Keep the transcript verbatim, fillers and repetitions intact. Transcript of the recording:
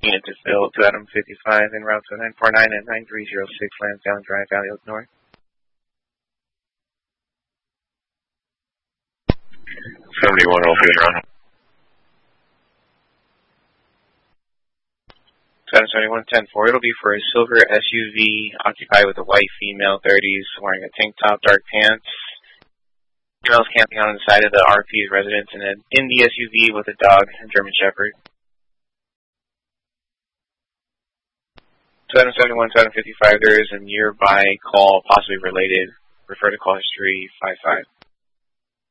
Unit to fill to Adam fifty-five en route to nine four nine at nine three zero six Lansdowne Drive, Valley Oak North. seventy-one will be around. seventy-one ten four, it'll be for a silver S U V occupied with a white female, thirties, wearing a tank top, dark pants. Female's camping on the side of the R P's residence in, a, in the S U V with a dog, a German Shepherd. seven seventy-one seven fifty-five, there is a nearby call, possibly related. Refer to call history five five.